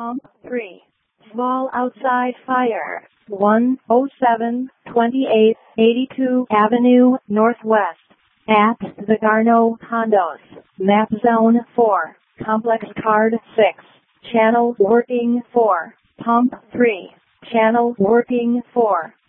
Pump 3. Small outside fire. 107 28th 82 Avenue Northwest. At the Garneau Condos. Map Zone 4. Complex Card 6. Channel working 4. Pump 3. Channel working 4.